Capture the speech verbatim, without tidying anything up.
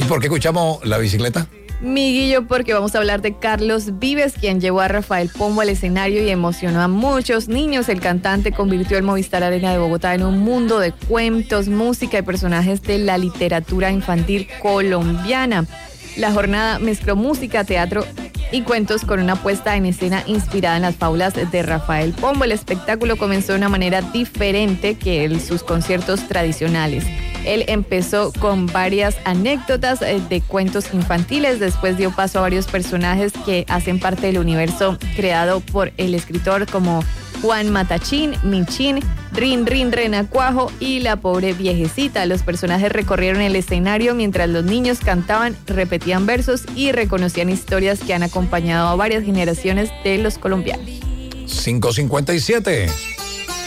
por qué escuchamos La Bicicleta? Miguillo, porque vamos a hablar de Carlos Vives, quien llevó a Rafael Pombo al escenario y emocionó a muchos niños. El cantante convirtió el Movistar Arena de Bogotá en un mundo de cuentos, música y personajes de la literatura infantil colombiana. La jornada mezcló música, teatro y cuentos con una puesta en escena inspirada en las fábulas de Rafael Pombo. El espectáculo comenzó de una manera diferente que el, sus conciertos tradicionales. Él empezó con varias anécdotas de cuentos infantiles, después dio paso a varios personajes que hacen parte del universo creado por el escritor, como Juan Matachín, Michín, Rin Rin Renacuajo y la pobre viejecita. Los personajes recorrieron el escenario mientras los niños cantaban, repetían versos y reconocían historias que han acompañado a varias generaciones de los colombianos. cinco cincuenta y siete